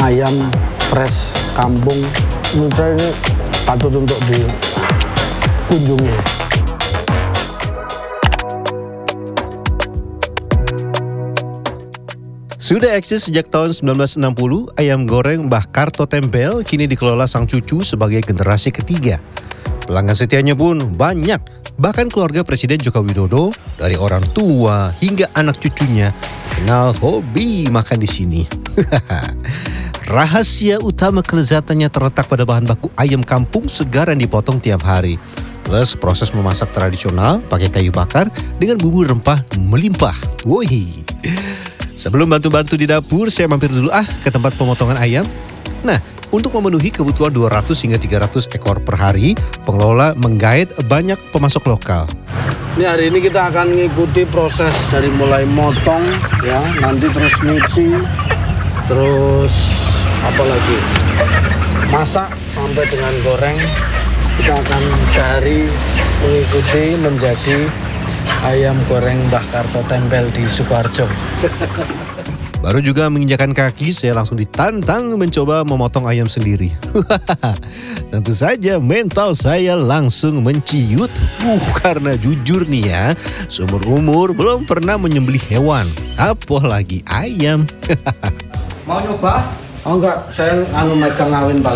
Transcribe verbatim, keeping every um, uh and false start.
ayam fresh kampung. Menurut saya ini patut untuk dikunjungi. Sudah eksis sejak tahun seribu sembilan ratus enam puluh, ayam goreng Mbah Karto Tempel kini dikelola sang cucu sebagai generasi ketiga. Pelanggan setianya pun banyak, bahkan keluarga Presiden Joko Widodo dari orang tua hingga anak cucunya kenal hobi makan di sini. Rahasia utama kelezatannya terletak pada bahan baku ayam kampung segar yang dipotong tiap hari. Plus proses memasak tradisional pakai kayu bakar dengan bumbu rempah melimpah. Woi. Sebelum bantu-bantu di dapur, saya mampir dulu ah ke tempat pemotongan ayam. Nah, untuk memenuhi kebutuhan dua ratus hingga tiga ratus ekor per hari, pengelola menggait banyak pemasok lokal. Ini hari ini kita akan mengikuti proses dari mulai motong, ya, nanti terus nyuci, terus apa lagi, masak sampai dengan goreng. Kita akan sehari mengikuti menjadi ayam goreng Mbah Karto Tempel di Sukoharjo. Baru juga menginjakan kaki, saya langsung ditantang mencoba memotong ayam sendiri. Tentu saja mental saya langsung menciut. Uh, karena jujur nih ya, seumur umur belum pernah menyembelih hewan, apalagi ayam. Mau nyoba? Oh enggak, saya anu megang ngawin paling.